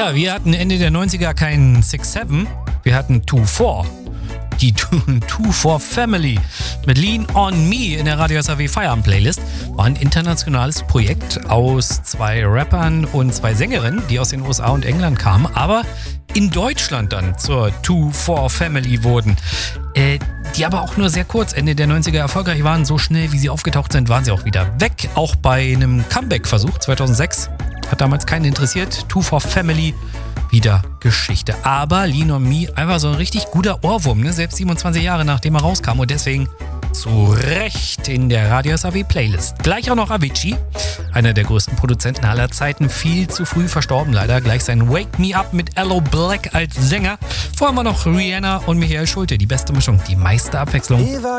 Ja, wir hatten Ende der 90er keinen 6-7, wir hatten 2-4. Die 2-4 Family mit Lean on Me in der Radio SAW Feierabend Playlist war ein internationales Projekt aus 2 Rappern und 2 Sängerinnen, die aus den USA und England kamen, aber in Deutschland dann zur 2-4 Family wurden. Die aber auch nur sehr kurz Ende der 90er erfolgreich waren. So schnell, wie sie aufgetaucht sind, waren sie auch wieder weg. Auch bei einem Comeback-Versuch 2006 hat damals keinen interessiert. 2-4 Family, wieder Geschichte. Aber Lean on Me, einfach so ein richtig guter Ohrwurm, ne? Selbst 27 Jahre nachdem er rauskam und deswegen zu Recht in der Radio SAW Playlist. Gleich auch noch Avicii, einer der größten Produzenten aller Zeiten, viel zu früh verstorben leider. Gleich sein Wake Me Up mit Aloe Blacc als Sänger. Vorher mal noch Rihanna und Michael Schulte, die beste Mischung, die meiste Abwechslung.